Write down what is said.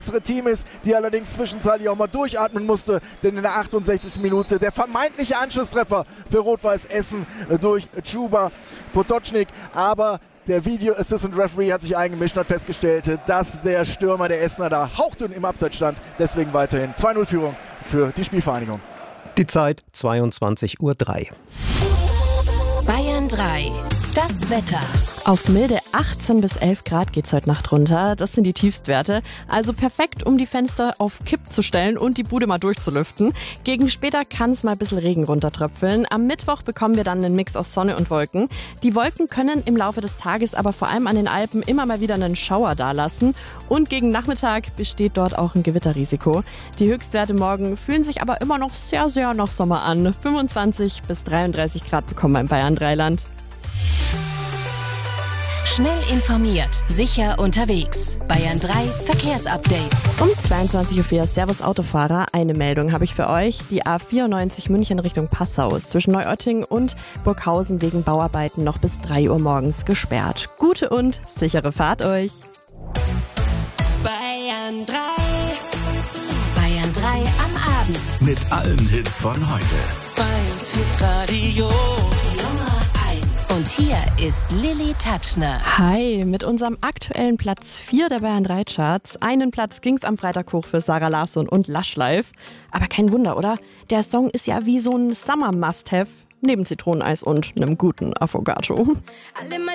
Team ist, die allerdings zwischenzeitlich auch mal durchatmen musste, denn in der 68. Minute der vermeintliche Anschlusstreffer für Rot-Weiß Essen durch Chuba Potočnik, aber der Video Assistant Referee hat sich eingemischt und hat festgestellt, dass der Stürmer der Essener da hauchdünn im Abseits stand, deswegen weiterhin 2-0 Führung für die Spielvereinigung. Die Zeit 22:03 Uhr. Bayern 3. Das Wetter. Auf milde 18 bis 11 Grad geht's heute Nacht runter. Das sind die Tiefstwerte. Also perfekt, um die Fenster auf Kipp zu stellen und die Bude mal durchzulüften. Gegen später kann es mal ein bisschen Regen runtertröpfeln. Am Mittwoch bekommen wir dann einen Mix aus Sonne und Wolken. Die Wolken können im Laufe des Tages aber vor allem an den Alpen immer mal wieder einen Schauer dalassen. Und gegen Nachmittag besteht dort auch ein Gewitterrisiko. Die Höchstwerte morgen fühlen sich aber immer noch sehr, sehr nach Sommer an. 25 bis 33 Grad bekommen wir im Bayern-Dreiland. Schnell informiert, sicher unterwegs. Bayern 3 Verkehrsupdate. Um 22:04 Uhr, Servus Autofahrer, eine Meldung habe ich für euch. Die A94 München Richtung Passau ist zwischen Neuötting und Burghausen wegen Bauarbeiten noch bis 3 Uhr morgens gesperrt. Gute und sichere Fahrt euch. Bayern 3. Bayern 3 am Abend. Mit allen Hits von heute. Bayerns Hitradio. Und hier ist Lilly Tatschner. Hi, mit unserem aktuellen Platz 4 der Bayern 3 Charts. Einen Platz ging's am Freitag hoch für Sarah Larsson und Lush Life. Aber kein Wunder, oder? Der Song ist ja wie so ein Summer Must-Have neben Zitroneneis und einem guten Affogato.